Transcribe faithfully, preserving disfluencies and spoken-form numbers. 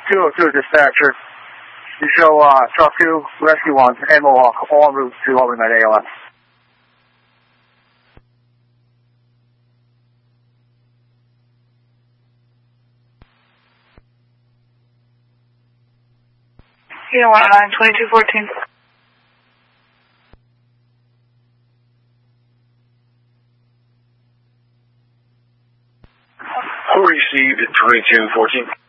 two oh two dispatcher. You show uh, truck two, rescue one, and Mohawk, all en route to Albany Med A L S. Yeah, one oh nine, twenty-two fourteen. Who received at twenty-two fourteen?